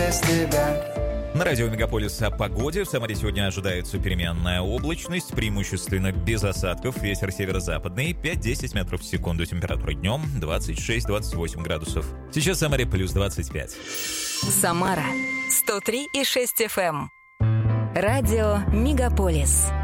На радио «Мегаполис» о погоде. В Самаре сегодня ожидается переменная облачность, преимущественно без осадков. Ветер северо-западный, 5-10 метров в секунду. Температура днем 26-28 градусов. Сейчас в Самаре плюс 25. Самара 103,6 FM. Радио «Мегаполис».